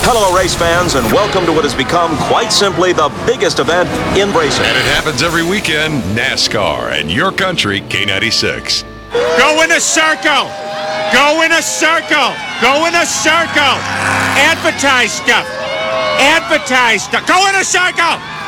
Hello, race fans, and welcome to what has become quite simply the biggest event in racing. And it happens every weekend, NASCAR and your country, K96. Go in a circle! Go in a circle! Go in a circle! Advertise stuff! Advertise stuff! Go in a circle!